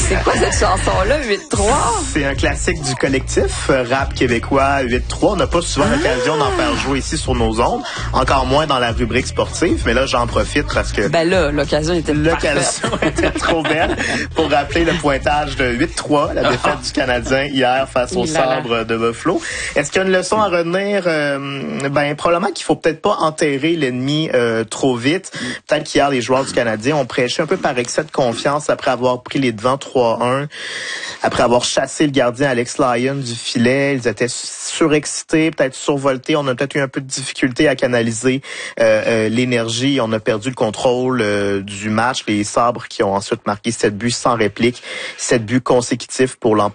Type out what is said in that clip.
C'est quoi cette chanson-là, 8-3? C'est un classique du collectif rap québécois 8-3. On n'a pas souvent l'occasion d'en faire jouer ici sur nos ondes, encore moins dans la rubrique sportive, mais là, j'en profite parce que... Ben là, l'occasion était trop belle pour rappeler le pointage de 8-3, la défaite du Canadien hier face au Sabres de Buffalo. Est-ce qu'il y a une leçon à retenir? Probablement qu'il faut peut-être pas enterrer l'ennemi trop vite. Peut-être qu'hier, les joueurs du Canadien ont prêché un peu par excès de confiance après avoir pris les devants 3-1, après avoir chassé le gardien Alex Lyon du filet. Ils étaient surexcités, peut-être survoltés. On a peut-être eu un peu de difficulté à canaliser l'énergie. On a perdu le contrôle du match. Les Sabres qui ont ensuite marqué 7 buts sans réplique, 7 buts consécutifs pour l'emporter.